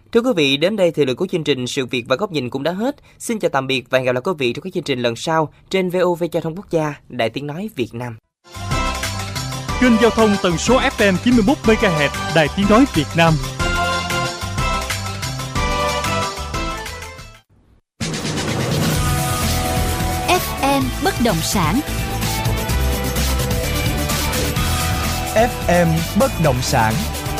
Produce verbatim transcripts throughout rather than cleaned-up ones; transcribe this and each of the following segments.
Thưa quý vị, đến đây thì lời của chương trình Sự Việc và Góc Nhìn cũng đã hết. Xin chào tạm biệt và hẹn gặp lại quý vị trong các chương trình lần sau trên vê o vê Giao thông Quốc gia, Đài Tiếng nói Việt Nam. Kênh giao thông tần số ép em chín mươi mốt mê ga héc, Đài Tiếng nói Việt Nam. ép em bất động sản. ép em bất động sản.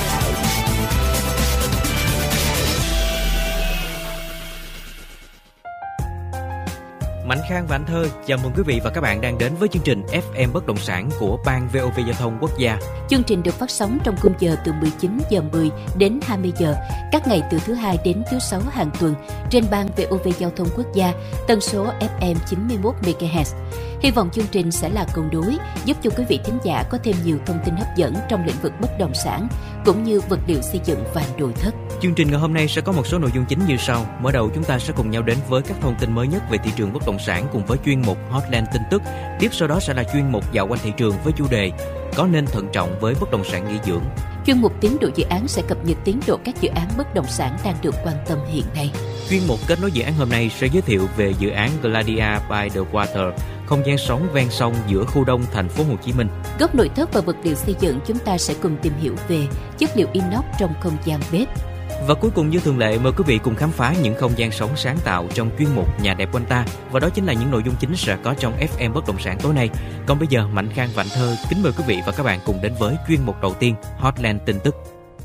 Mạnh Khang và Anh Thơ chào mừng quý vị và các bạn đang đến với chương trình ép em bất động sản của Ban vê o vê Giao thông Quốc gia. Chương trình được phát sóng trong khung giờ từ mười chín giờ mười đến hai mươi giờ các ngày từ thứ hai đến thứ sáu hàng tuần trên Ban vê o vê Giao thông Quốc gia tần số ép em chín mươi mốt mê ga héc. Hy vọng chương trình sẽ là cầu nối giúp cho quý vị thính giả có thêm nhiều thông tin hấp dẫn trong lĩnh vực bất động sản cũng như vật liệu xây dựng và nội thất. Chương trình ngày hôm nay sẽ có một số nội dung chính như sau. Mở đầu chúng ta sẽ cùng nhau đến với các thông tin mới nhất về thị trường bất động sản cùng với chuyên mục Hotline tin tức. Tiếp sau đó sẽ là chuyên mục dạo quanh thị trường với chủ đề có nên thận trọng với bất động sản nghỉ dưỡng. Chuyên mục tiến độ dự án sẽ cập nhật tiến độ các dự án bất động sản đang được quan tâm hiện nay. Chuyên mục kết nối dự án hôm nay sẽ giới thiệu về dự án Gladia by the Water, không gian sống ven sông giữa khu đông thành phố Hồ Chí Minh. Góc nội thất và vật liệu xây dựng chúng ta sẽ cùng tìm hiểu về chất liệu inox trong không gian bếp. Và cuối cùng như thường lệ, mời quý vị cùng khám phá những không gian sống sáng tạo trong chuyên mục Nhà đẹp quanh ta. Và đó chính là những nội dung chính sẽ có trong ép em bất động sản tối nay. Còn bây giờ Mạnh Khang và Anh Thơ kính mời quý vị và các bạn cùng đến với chuyên mục đầu tiên, Hotline tin tức.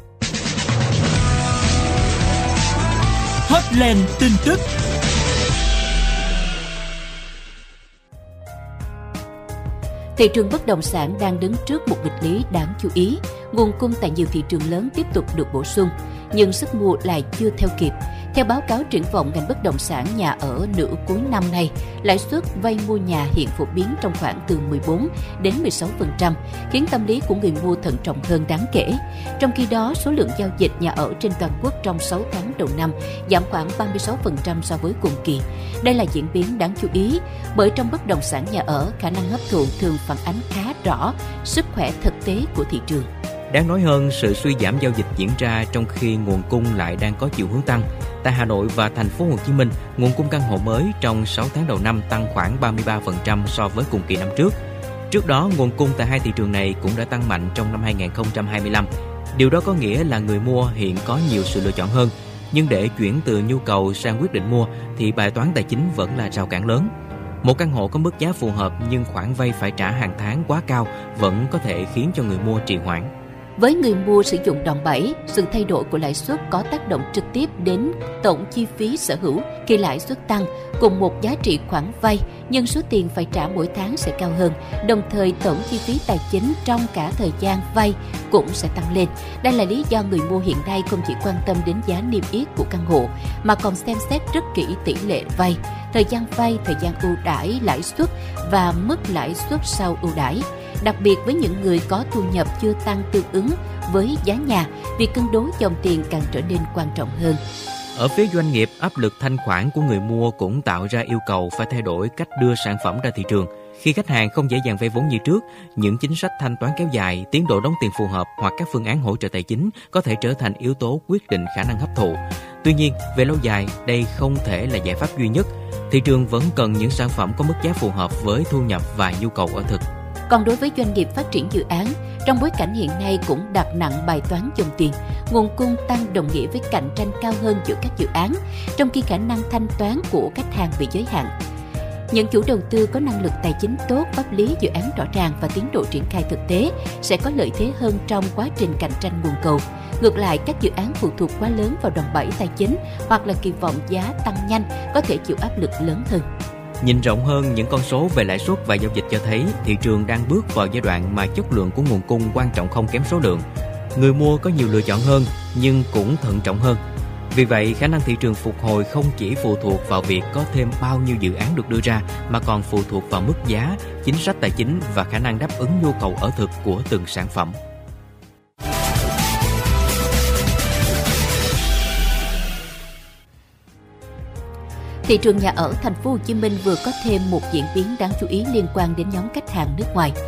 Hotline tin tức. Thị trường bất động sản đang đứng trước một nghịch lý đáng chú ý. Nguồn cung tại nhiều thị trường lớn tiếp tục được bổ sung, nhưng sức mua lại chưa theo kịp. Theo báo cáo triển vọng ngành bất động sản nhà ở nửa cuối năm nay, lãi suất vay mua nhà hiện phổ biến trong khoảng từ mười bốn đến mười sáu phần trăm, khiến tâm lý của người mua thận trọng hơn đáng kể. Trong khi đó, số lượng giao dịch nhà ở trên toàn quốc trong sáu tháng đầu năm giảm khoảng ba mươi sáu phần trăm so với cùng kỳ. Đây là diễn biến đáng chú ý, bởi trong bất động sản nhà ở, khả năng hấp thụ thường phản ánh khá rõ sức khỏe thực tế của thị trường. Đáng nói hơn, sự suy giảm giao dịch diễn ra trong khi nguồn cung lại đang có chiều hướng tăng. Tại Hà Nội và thành phố Hồ Chí Minh, nguồn cung căn hộ mới trong sáu tháng đầu năm tăng khoảng ba mươi ba phần trăm so với cùng kỳ năm trước. Trước đó, nguồn cung tại hai thị trường này cũng đã tăng mạnh trong năm hai không hai lăm. Điều đó có nghĩa là người mua hiện có nhiều sự lựa chọn hơn. Nhưng để chuyển từ nhu cầu sang quyết định mua thì bài toán tài chính vẫn là rào cản lớn. Một căn hộ có mức giá phù hợp nhưng khoản vay phải trả hàng tháng quá cao vẫn có thể khiến cho người mua trì hoãn. Với người mua sử dụng đòn bẩy, sự thay đổi của lãi suất có tác động trực tiếp đến tổng chi phí sở hữu. Khi lãi suất tăng, cùng một giá trị khoản vay, nhưng số tiền phải trả mỗi tháng sẽ cao hơn. Đồng thời, tổng chi phí tài chính trong cả thời gian vay cũng sẽ tăng lên. Đây là lý do người mua hiện nay không chỉ quan tâm đến giá niêm yết của căn hộ, mà còn xem xét rất kỹ tỷ lệ vay, thời gian vay, thời gian ưu đãi, lãi suất và mức lãi suất sau ưu đãi. Đặc biệt với những người có thu nhập chưa tăng tương ứng với giá nhà, việc cân đối dòng tiền càng trở nên quan trọng hơn. Ở phía doanh nghiệp, áp lực thanh khoản của người mua cũng tạo ra yêu cầu phải thay đổi cách đưa sản phẩm ra thị trường. Khi khách hàng không dễ dàng vay vốn như trước, những chính sách thanh toán kéo dài, tiến độ đóng tiền phù hợp hoặc các phương án hỗ trợ tài chính có thể trở thành yếu tố quyết định khả năng hấp thụ. Tuy nhiên, về lâu dài, đây không thể là giải pháp duy nhất. Thị trường vẫn cần những sản phẩm có mức giá phù hợp với thu nhập và nhu cầu ở thực. Còn đối với doanh nghiệp phát triển dự án, trong bối cảnh hiện nay cũng đặt nặng bài toán dòng tiền, nguồn cung tăng đồng nghĩa với cạnh tranh cao hơn giữa các dự án, trong khi khả năng thanh toán của khách hàng bị giới hạn. Những chủ đầu tư có năng lực tài chính tốt, pháp lý dự án rõ ràng và tiến độ triển khai thực tế sẽ có lợi thế hơn trong quá trình cạnh tranh nguồn cầu. Ngược lại, các dự án phụ thuộc quá lớn vào đòn bẩy tài chính hoặc là kỳ vọng giá tăng nhanh có thể chịu áp lực lớn hơn. Nhìn rộng hơn, những con số về lãi suất và giao dịch cho thấy thị trường đang bước vào giai đoạn mà chất lượng của nguồn cung quan trọng không kém số lượng. Người mua có nhiều lựa chọn hơn nhưng cũng thận trọng hơn. Vì vậy, khả năng thị trường phục hồi không chỉ phụ thuộc vào việc có thêm bao nhiêu dự án được đưa ra mà còn phụ thuộc vào mức giá, chính sách tài chính và khả năng đáp ứng nhu cầu ở thực của từng sản phẩm. Thị trường nhà ở thành phố Hồ Chí Minh vừa có thêm một diễn biến đáng chú ý liên quan đến nhóm khách hàng nước ngoài.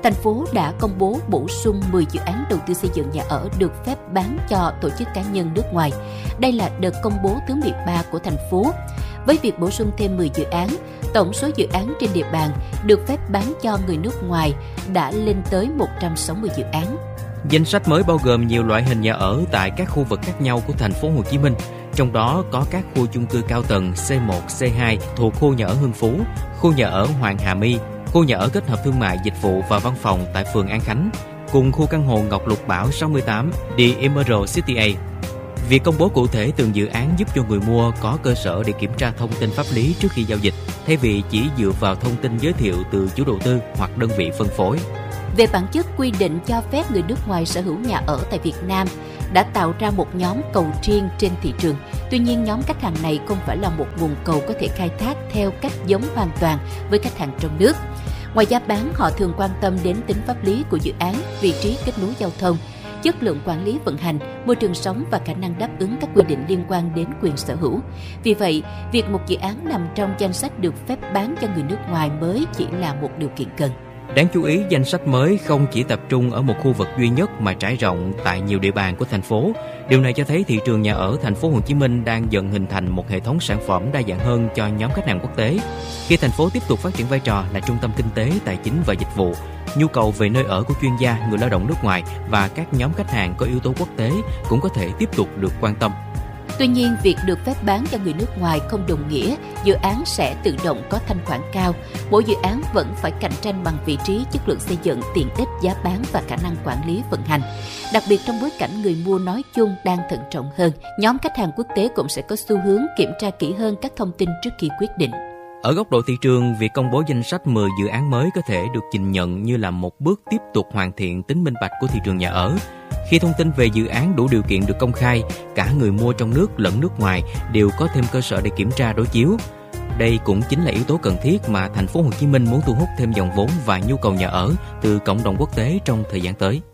thành phố đã công bố bổ sung mười dự án đầu tư xây dựng nhà ở được phép bán cho tổ chức cá nhân nước ngoài. Đây là đợt công bố thứ mười ba của thành phố. Với việc bổ sung thêm mười dự án, tổng số dự án trên địa bàn được phép bán cho người nước ngoài đã lên tới một trăm sáu mươi dự án. Danh sách mới bao gồm nhiều loại hình nhà ở tại các khu vực khác nhau của thành phố Hồ Chí Minh. Trong đó có các khu chung cư cao tầng xê một, xê hai thuộc khu nhà ở Hưng Phú, khu nhà ở Hoàng Hà My, khu nhà ở kết hợp thương mại, dịch vụ và văn phòng tại phường An Khánh, cùng khu căn hộ Ngọc Lục Bảo sáu mươi tám The Emerald City A. Việc công bố cụ thể từng dự án giúp cho người mua có cơ sở để kiểm tra thông tin pháp lý trước khi giao dịch, thay vì chỉ dựa vào thông tin giới thiệu từ chủ đầu tư hoặc đơn vị phân phối. Về bản chất, quy định cho phép người nước ngoài sở hữu nhà ở tại Việt Nam đã tạo ra một nhóm cầu riêng trên thị trường. Tuy nhiên, nhóm khách hàng này không phải là một nguồn cầu có thể khai thác theo cách giống hoàn toàn với khách hàng trong nước. Ngoài giá bán, họ thường quan tâm đến tính pháp lý của dự án, vị trí kết nối giao thông, chất lượng quản lý vận hành, môi trường sống và khả năng đáp ứng các quy định liên quan đến quyền sở hữu. Vì vậy, việc một dự án nằm trong danh sách được phép bán cho người nước ngoài mới chỉ là một điều kiện cần. Đáng chú ý, danh sách mới không chỉ tập trung ở một khu vực duy nhất mà trải rộng tại nhiều địa bàn của thành phố. Điều này cho thấy thị trường nhà ở thành phố Hồ Chí Minh đang dần hình thành một hệ thống sản phẩm đa dạng hơn cho nhóm khách hàng quốc tế. Khi thành phố tiếp tục phát triển vai trò là trung tâm kinh tế, tài chính và dịch vụ, nhu cầu về nơi ở của chuyên gia, người lao động nước ngoài và các nhóm khách hàng có yếu tố quốc tế cũng có thể tiếp tục được quan tâm. Tuy nhiên, việc được phép bán cho người nước ngoài không đồng nghĩa dự án sẽ tự động có thanh khoản cao. Mỗi dự án vẫn phải cạnh tranh bằng vị trí, chất lượng xây dựng, tiện ích, giá bán và khả năng quản lý vận hành. Đặc biệt trong bối cảnh người mua nói chung đang thận trọng hơn, nhóm khách hàng quốc tế cũng sẽ có xu hướng kiểm tra kỹ hơn các thông tin trước khi quyết định. Ở góc độ thị trường, việc công bố danh sách mười dự án mới có thể được nhìn nhận như là một bước tiếp tục hoàn thiện tính minh bạch của thị trường nhà ở. Khi thông tin về dự án đủ điều kiện được công khai, cả người mua trong nước lẫn nước ngoài đều có thêm cơ sở để kiểm tra đối chiếu. Đây cũng chính là yếu tố cần thiết mà thành phố Hồ Chí Minh muốn thu hút thêm dòng vốn và nhu cầu nhà ở từ cộng đồng quốc tế trong thời gian tới.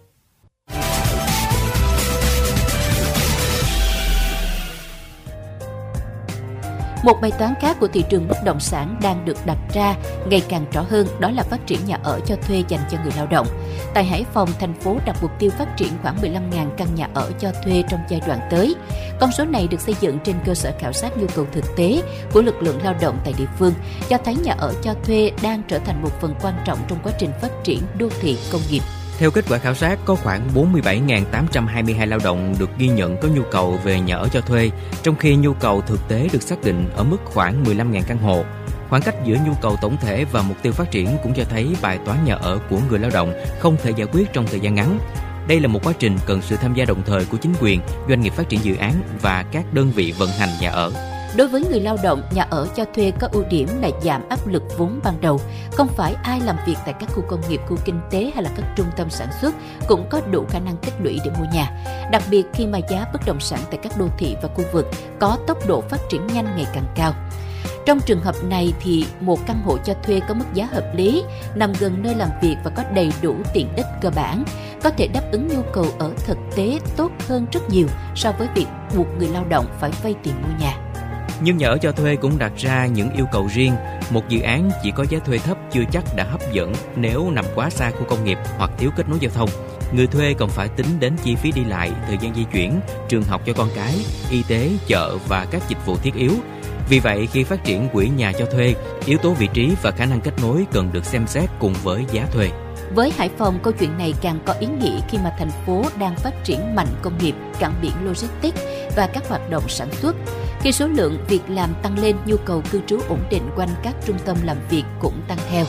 Một bài toán khác của thị trường bất động sản đang được đặt ra ngày càng rõ hơn, đó là phát triển nhà ở cho thuê dành cho người lao động. Tại Hải Phòng, thành phố đặt mục tiêu phát triển khoảng mười lăm nghìn căn nhà ở cho thuê trong giai đoạn tới. Con số này được xây dựng trên cơ sở khảo sát nhu cầu thực tế của lực lượng lao động tại địa phương, cho thấy nhà ở cho thuê đang trở thành một phần quan trọng trong quá trình phát triển đô thị công nghiệp. Theo kết quả khảo sát, có khoảng bốn mươi bảy nghìn tám trăm hai mươi hai lao động được ghi nhận có nhu cầu về nhà ở cho thuê, trong khi nhu cầu thực tế được xác định ở mức khoảng mười lăm nghìn căn hộ. Khoảng cách giữa nhu cầu tổng thể và mục tiêu phát triển cũng cho thấy bài toán nhà ở của người lao động không thể giải quyết trong thời gian ngắn. Đây là một quá trình cần sự tham gia đồng thời của chính quyền, doanh nghiệp phát triển dự án và các đơn vị vận hành nhà ở. Đối với người lao động, nhà ở cho thuê có ưu điểm là giảm áp lực vốn ban đầu. Không phải ai làm việc tại các khu công nghiệp, khu kinh tế hay là các trung tâm sản xuất cũng có đủ khả năng tích lũy để mua nhà. Đặc biệt khi mà giá bất động sản tại các đô thị và khu vực có tốc độ phát triển nhanh ngày càng cao. Trong trường hợp này thì một căn hộ cho thuê có mức giá hợp lý, nằm gần nơi làm việc và có đầy đủ tiện ích cơ bản, có thể đáp ứng nhu cầu ở thực tế tốt hơn rất nhiều so với việc buộc người lao động phải vay tiền mua nhà. Nhưng nhà ở cho thuê cũng đặt ra những yêu cầu riêng. Một dự án chỉ có giá thuê thấp chưa chắc đã hấp dẫn nếu nằm quá xa khu công nghiệp hoặc thiếu kết nối giao thông. Người thuê còn phải tính đến chi phí đi lại, thời gian di chuyển, trường học cho con cái, y tế, chợ và các dịch vụ thiết yếu. Vì vậy, khi phát triển quỹ nhà cho thuê, yếu tố vị trí và khả năng kết nối cần được xem xét cùng với giá thuê. Với Hải Phòng, câu chuyện này càng có ý nghĩa khi mà thành phố đang phát triển mạnh công nghiệp, cảng biển logistics và các hoạt động sản xuất. Khi số lượng việc làm tăng lên, nhu cầu cư trú ổn định quanh các trung tâm làm việc cũng tăng theo.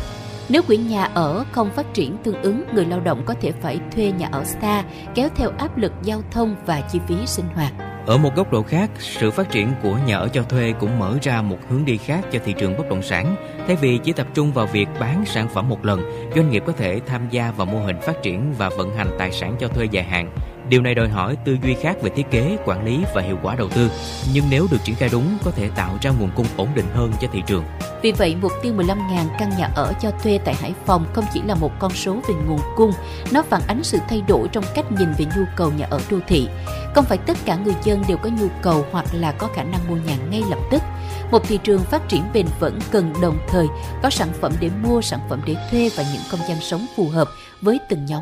Nếu quỹ nhà ở không phát triển tương ứng, người lao động có thể phải thuê nhà ở xa, kéo theo áp lực giao thông và chi phí sinh hoạt. Ở một góc độ khác, sự phát triển của nhà ở cho thuê cũng mở ra một hướng đi khác cho thị trường bất động sản. Thay vì chỉ tập trung vào việc bán sản phẩm một lần, doanh nghiệp có thể tham gia vào mô hình phát triển và vận hành tài sản cho thuê dài hạn. Điều này đòi hỏi tư duy khác về thiết kế, quản lý và hiệu quả đầu tư. Nhưng nếu được triển khai đúng, có thể tạo ra nguồn cung ổn định hơn cho thị trường. Vì vậy, mục tiêu mười lăm nghìn căn nhà ở cho thuê tại Hải Phòng không chỉ là một con số về nguồn cung, nó phản ánh sự thay đổi trong cách nhìn về nhu cầu nhà ở đô thị. Không phải tất cả người dân đều có nhu cầu hoặc là có khả năng mua nhà ngay lập tức. Một thị trường phát triển bền vững cần đồng thời có sản phẩm để mua, sản phẩm để thuê và những không gian sống phù hợp với từng nhóm.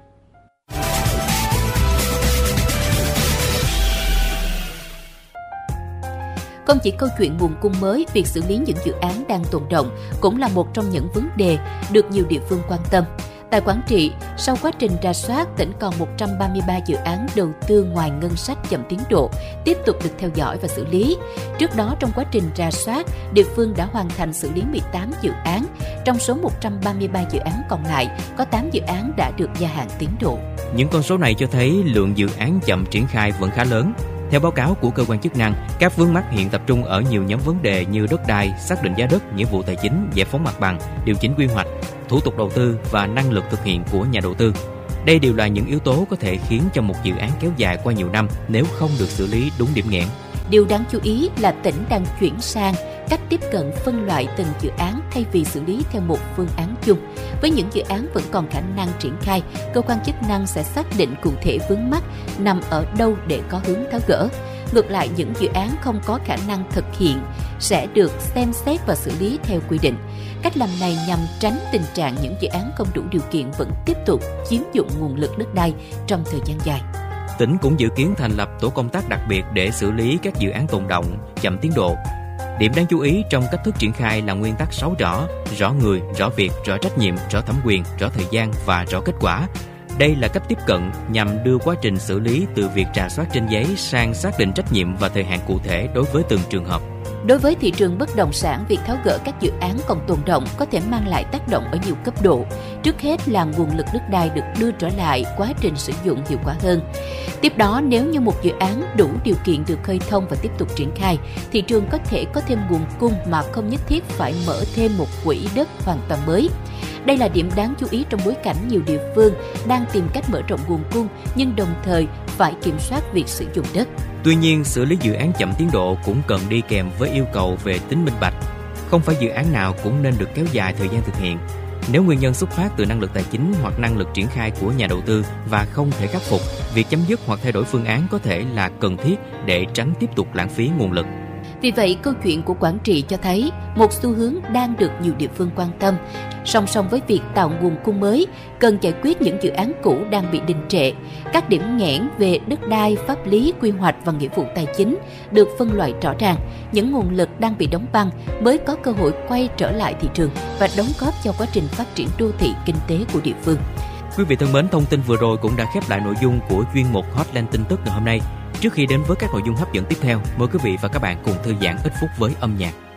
Không chỉ câu chuyện nguồn cung mới, việc xử lý những dự án đang tồn động cũng là một trong những vấn đề được nhiều địa phương quan tâm. Tại Quảng Trị, sau quá trình rà soát, tỉnh còn một trăm ba mươi ba dự án đầu tư ngoài ngân sách chậm tiến độ, tiếp tục được theo dõi và xử lý. Trước đó, trong quá trình rà soát, địa phương đã hoàn thành xử lý mười tám dự án. Trong số một trăm ba mươi ba dự án còn lại, có tám dự án đã được gia hạn tiến độ. Những con số này cho thấy lượng dự án chậm triển khai vẫn khá lớn. Theo báo cáo của cơ quan chức năng, các vướng mắc hiện tập trung ở nhiều nhóm vấn đề như đất đai, xác định giá đất, nghĩa vụ tài chính, giải phóng mặt bằng, điều chỉnh quy hoạch, thủ tục đầu tư và năng lực thực hiện của nhà đầu tư. Đây đều là những yếu tố có thể khiến cho một dự án kéo dài qua nhiều năm nếu không được xử lý đúng điểm nghẽn. Điều đáng chú ý là tỉnh đang chuyển sang cách tiếp cận phân loại từng dự án thay vì xử lý theo một phương án chung. Với những dự án vẫn còn khả năng triển khai, cơ quan chức năng sẽ xác định cụ thể vướng mắc nằm ở đâu để có hướng tháo gỡ. Ngược lại, những dự án không có khả năng thực hiện sẽ được xem xét và xử lý theo quy định. Cách làm này nhằm tránh tình trạng những dự án không đủ điều kiện vẫn tiếp tục chiếm dụng nguồn lực đất đai trong thời gian dài. Tỉnh cũng dự kiến thành lập tổ công tác đặc biệt để xử lý các dự án tồn động, chậm tiến độ. Điểm đáng chú ý trong cách thức triển khai là nguyên tắc sáu rõ: rõ người, rõ việc, rõ trách nhiệm, rõ thẩm quyền, rõ thời gian và rõ kết quả. Đây là cách tiếp cận nhằm đưa quá trình xử lý từ việc rà soát trên giấy sang xác định trách nhiệm và thời hạn cụ thể đối với từng trường hợp. Đối với thị trường bất động sản, việc tháo gỡ các dự án còn tồn động có thể mang lại tác động ở nhiều cấp độ. Trước hết là nguồn lực đất đai được đưa trở lại, quá trình sử dụng hiệu quả hơn. Tiếp đó, nếu như một dự án đủ điều kiện được khơi thông và tiếp tục triển khai, thị trường có thể có thêm nguồn cung mà không nhất thiết phải mở thêm một quỹ đất hoàn toàn mới. Đây là điểm đáng chú ý trong bối cảnh nhiều địa phương đang tìm cách mở rộng nguồn cung nhưng đồng thời phải kiểm soát việc sử dụng đất. Tuy nhiên, xử lý dự án chậm tiến độ cũng cần đi kèm với yêu cầu về tính minh bạch. Không phải dự án nào cũng nên được kéo dài thời gian thực hiện. Nếu nguyên nhân xuất phát từ năng lực tài chính hoặc năng lực triển khai của nhà đầu tư và không thể khắc phục, việc chấm dứt hoặc thay đổi phương án có thể là cần thiết để tránh tiếp tục lãng phí nguồn lực. Vì vậy, câu chuyện của Quảng Trị cho thấy một xu hướng đang được nhiều địa phương quan tâm. Song song với việc tạo nguồn cung mới, cần giải quyết những dự án cũ đang bị đình trệ. Các điểm nghẽn về đất đai, pháp lý, quy hoạch và nghĩa vụ tài chính được phân loại rõ ràng. Những nguồn lực đang bị đóng băng mới có cơ hội quay trở lại thị trường và đóng góp cho quá trình phát triển đô thị kinh tế của địa phương. Quý vị thân mến, thông tin vừa rồi cũng đã khép lại nội dung của chuyên mục Hotline tin tức ngày hôm nay. Trước khi đến với các nội dung hấp dẫn tiếp theo, mời quý vị và các bạn cùng thư giãn ít phút với âm nhạc.